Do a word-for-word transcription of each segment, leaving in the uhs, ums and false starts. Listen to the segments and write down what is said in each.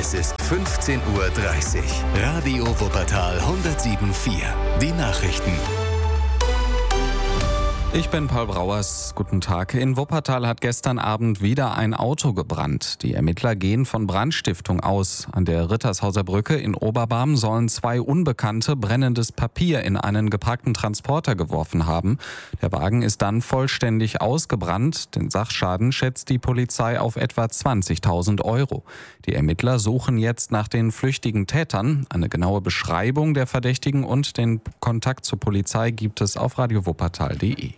Es ist fünfzehn Uhr dreißig. Radio Wuppertal hundertsieben Komma vier. Die Nachrichten. Ich bin Paul Brauers. Guten Tag. In Wuppertal hat gestern Abend wieder ein Auto gebrannt. Die Ermittler gehen von Brandstiftung aus. An der Rittershauser Brücke in Oberbarm sollen zwei Unbekannte brennendes Papier in einen geparkten Transporter geworfen haben. Der Wagen ist dann vollständig ausgebrannt. Den Sachschaden schätzt die Polizei auf etwa zwanzigtausend Euro. Die Ermittler suchen jetzt nach den flüchtigen Tätern. Eine genaue Beschreibung der Verdächtigen und den Kontakt zur Polizei gibt es auf radio wuppertal punkt de.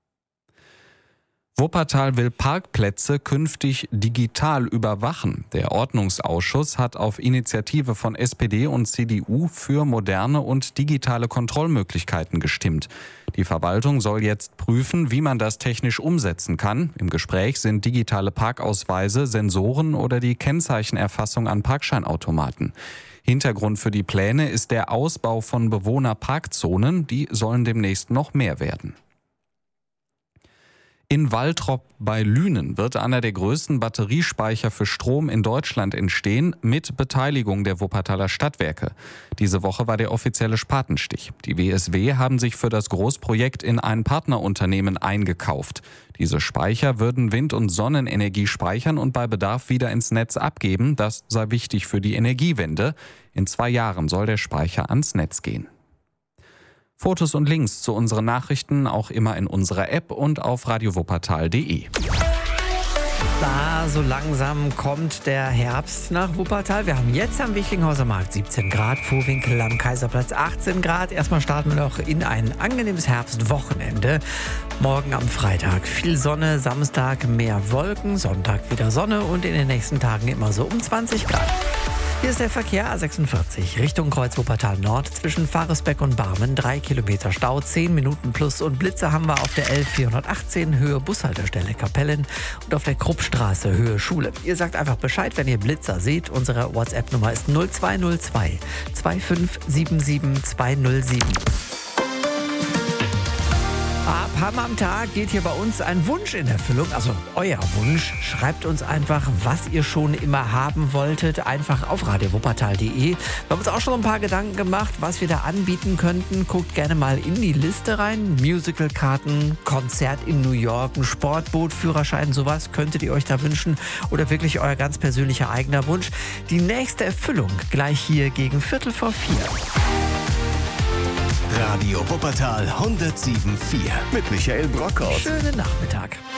Wuppertal will Parkplätze künftig digital überwachen. Der Ordnungsausschuss hat auf Initiative von S P D und C D U für moderne und digitale Kontrollmöglichkeiten gestimmt. Die Verwaltung soll jetzt prüfen, wie man das technisch umsetzen kann. Im Gespräch sind digitale Parkausweise, Sensoren oder die Kennzeichenerfassung an Parkscheinautomaten. Hintergrund für die Pläne ist der Ausbau von Bewohnerparkzonen. Die sollen demnächst noch mehr werden. In Waltrop bei Lünen wird einer der größten Batteriespeicher für Strom in Deutschland entstehen, mit Beteiligung der Wuppertaler Stadtwerke. Diese Woche war der offizielle Spatenstich. Die W S W haben sich für das Großprojekt in ein Partnerunternehmen eingekauft. Diese Speicher würden Wind- und Sonnenenergie speichern und bei Bedarf wieder ins Netz abgeben. Das sei wichtig für die Energiewende. In zwei Jahren soll der Speicher ans Netz gehen. Fotos und Links zu unseren Nachrichten auch immer in unserer App und auf radio wuppertal punkt de. Da so langsam kommt der Herbst nach Wuppertal. Wir haben jetzt am Wichlinghauser Markt siebzehn Grad, Vohwinkel am Kaiserplatz achtzehn Grad. Erstmal starten wir noch in ein angenehmes Herbstwochenende. Morgen am Freitag viel Sonne, Samstag mehr Wolken, Sonntag wieder Sonne und in den nächsten Tagen immer so um zwanzig Grad. Hier ist der Verkehr A sechsundvierzig, Richtung Kreuz Wuppertal Nord, zwischen Faresbeck und Barmen, drei Kilometer Stau, zehn Minuten plus und Blitze haben wir auf der L vierhundertachtzehn, Höhe Bushaltestelle Kapellen und auf der Kruppstraße, Höhe Schule. Ihr sagt einfach Bescheid, wenn ihr Blitzer seht. Unsere WhatsApp-Nummer ist null zwei null zwei zwei fünf sieben sieben zwei null sieben. Ab Hammer am Tag geht hier bei uns ein Wunsch in Erfüllung, also euer Wunsch. Schreibt uns einfach, was ihr schon immer haben wolltet, einfach auf radio wuppertal punkt de. Wir haben uns auch schon ein paar Gedanken gemacht, was wir da anbieten könnten. Guckt gerne mal in die Liste rein. Musicalkarten, Konzert in New York, ein Sportboot, Führerschein, sowas könntet ihr euch da wünschen. Oder wirklich euer ganz persönlicher eigener Wunsch. Die nächste Erfüllung gleich hier gegen Viertel vor vier. Radio Wuppertal hundertsieben Komma vier mit Michael Brockhaus. Schönen Nachmittag.